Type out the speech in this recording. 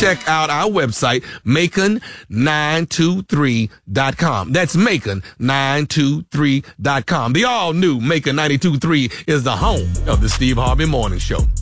check out our website, Macon923.com. That's Macon923.com. The all-new Macon 92.3 is the home of the Steve Harvey Morning Show.